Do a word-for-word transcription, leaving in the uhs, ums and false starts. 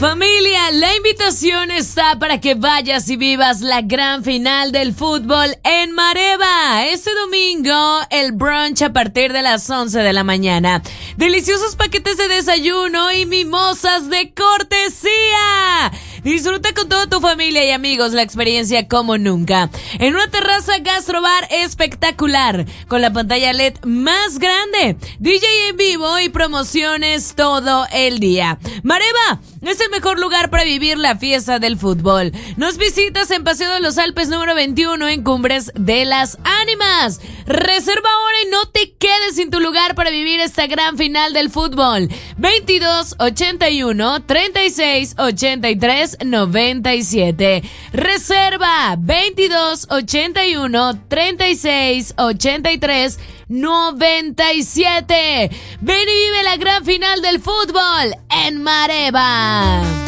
Familia, la invitación está para que vayas y vivas la gran final del fútbol en Mareva. Este domingo, el brunch a partir de las once de la mañana. Deliciosos paquetes de desayuno y mimosas de cortesía. Disfruta con toda tu familia y amigos la experiencia como nunca. En una terraza gastrobar espectacular, con la pantalla L E D más grande, D J en vivo y promociones todo el día. Mareva es el mejor lugar para vivir la fiesta del fútbol. Nos visitas en Paseo de los Alpes número veintiuno en Cumbres de las Ánimas. Reserva ahora y no te quedes sin tu lugar para vivir esta gran final del fútbol. veintidós ochenta y uno treinta y seis ochenta y tres noventa y siete. Reserva veintidós ochenta y uno treinta y seis ochenta y tres noventa y siete. Ven y vive la gran final del fútbol en Mareva.